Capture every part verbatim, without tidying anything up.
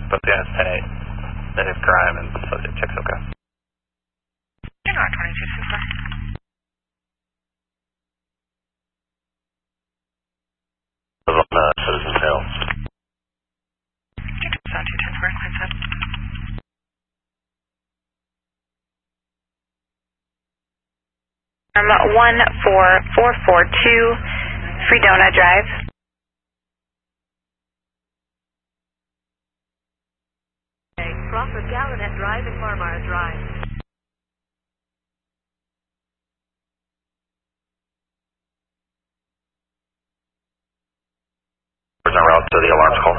But yeah, it's ten eight. Native crime and subject checks okay. You're not twenty-two super. On uh, Citizen Hill. You can sound two ten square, clean set. Um, one four four four two, Freedona Drive. Crawford Gallaudet Drive and Marmara Drive. There's no route to the alarms call.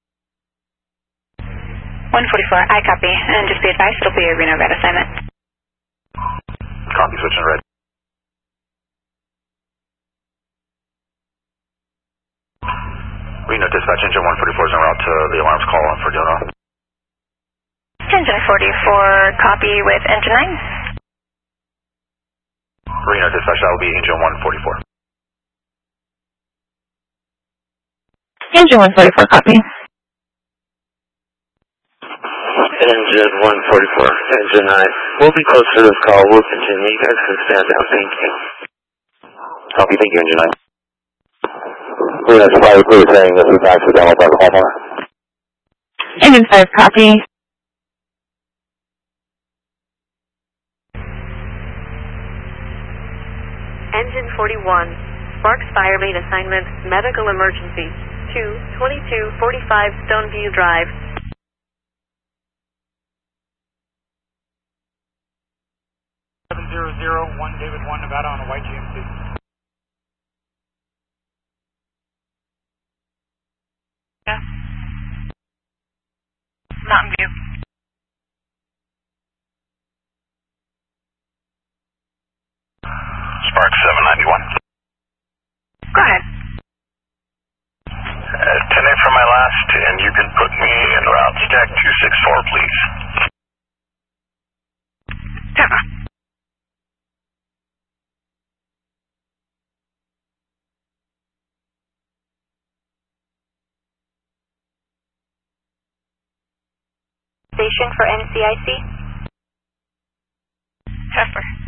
one forty-four, I copy. And just be advised, it'll be a Reno red assignment. Copy, switching red. Reno dispatch engine one forty-four is en route to the alarms call on Freedona. Engine forty-four, copy with engine nine. Reno dispatch, that will be engine one forty-four. Engine one forty-four, copy. Engine one forty-four, engine nine. We'll be close to this call. We'll continue. You guys can stand down. Thank you. Copy, thank you, engine nine. Reno five, clear saying this is accidental by Palmer. Engine five, copy. Engine forty-one, Sparks Fire Main Assignment, Medical Emergency, two twenty-two forty-five Stoneview Drive. seven zero zero one David one Nevada on a white G M C. Yeah. Mountain View. Spark seven ninety-one. Go ahead. Uh, ten eight for my last, and you can put me in route stack two six four, please. Tampa. Station for N C I C. Heifer.